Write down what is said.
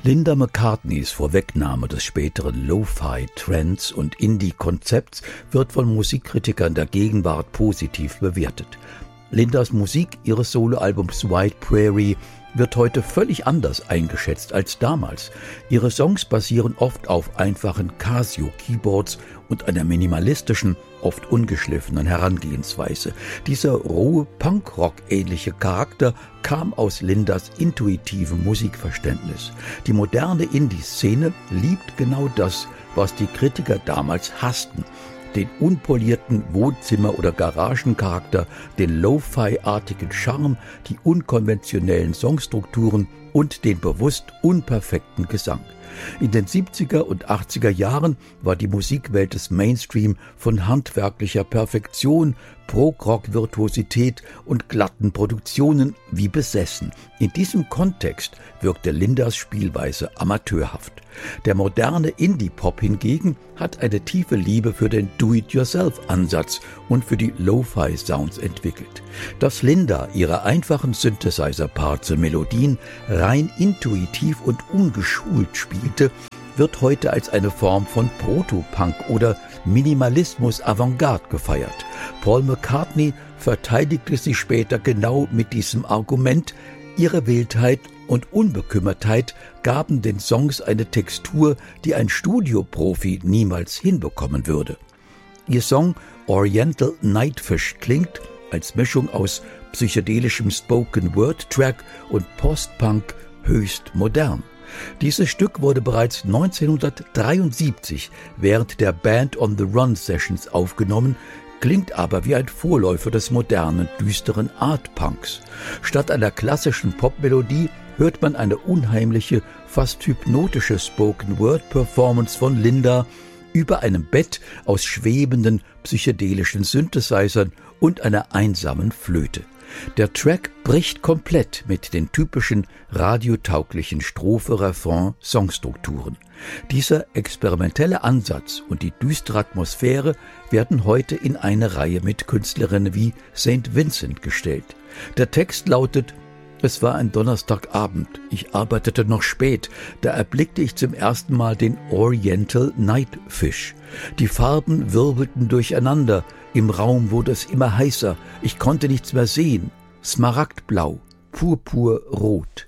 Linda McCartneys Vorwegnahme des späteren Lo-Fi, Trance und Indie-Konzepts wird von Musikkritikern der Gegenwart positiv bewertet. Lindas Musik ihres Soloalbums White Prairie wird heute völlig anders eingeschätzt als damals. Ihre Songs basieren oft auf einfachen Casio-Keyboards und einer minimalistischen, oft ungeschliffenen Herangehensweise. Dieser rohe Punkrock-ähnliche Charakter kam aus Lindas intuitivem Musikverständnis. Die moderne Indie-Szene liebt genau das, was die Kritiker damals hassten: den unpolierten Wohnzimmer- oder Garagencharakter, den Lo-Fi-artigen Charme, die unkonventionellen Songstrukturen und den bewusst unperfekten Gesang. In den 70er und 80er Jahren war die Musikwelt des Mainstream von handwerklicher Perfektion, Prog-Rock-Virtuosität und glatten Produktionen wie besessen. In diesem Kontext wirkte Lindas Spielweise amateurhaft. Der moderne Indie-Pop hingegen hat eine tiefe Liebe für den Do-it-yourself-Ansatz und für die Lo-Fi-Sounds entwickelt. Dass Linda ihre einfachen Synthesizer-Parts und Melodien rein intuitiv und ungeschult spielte, wird heute als eine Form von Proto-Punk oder Minimalismus-Avantgarde gefeiert. Paul McCartney verteidigte sie später genau mit diesem Argument. Ihre Wildheit und Unbekümmertheit gaben den Songs eine Textur, die ein Studioprofi niemals hinbekommen würde. Ihr Song Oriental Nightfish klingt als Mischung aus psychedelischem Spoken-Word-Track und Post-Punk höchst modern. Dieses Stück wurde bereits 1973 während der Band on the Run Sessions aufgenommen, klingt aber wie ein Vorläufer des modernen, düsteren Art-Punks. Statt einer klassischen Popmelodie hört man eine unheimliche, fast hypnotische Spoken-Word-Performance von Linda über einem Bett aus schwebenden, psychedelischen Synthesizern und einer einsamen Flöte. Der Track bricht komplett mit den typischen radiotauglichen Strophe-Refrain-Songstrukturen. Dieser experimentelle Ansatz und die düstere Atmosphäre werden heute in eine Reihe mit Künstlerinnen wie St. Vincent gestellt. Der Text lautet: Es war ein Donnerstagabend, ich arbeitete noch spät, da erblickte ich zum ersten Mal den Oriental Nightfish. Die Farben wirbelten durcheinander, im Raum wurde es immer heißer, ich konnte nichts mehr sehen, smaragdblau, purpurrot.